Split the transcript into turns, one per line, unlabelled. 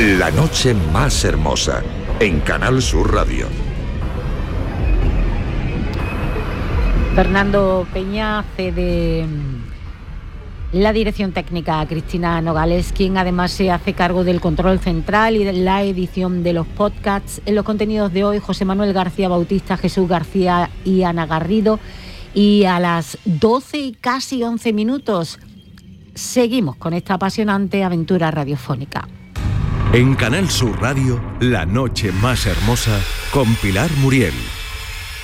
La noche más hermosa, en Canal Sur Radio.
Fernando Peña cede la dirección técnica a Cristina Nogales, quien además se hace cargo del control central y de la edición de los podcasts. En los contenidos de hoy, José Manuel García Bautista, Jesús García y Ana Garrido. Y a las 12 y casi 11 minutos seguimos con esta apasionante aventura radiofónica.
En Canal Sur Radio, La noche más hermosa, con Pilar Muriel.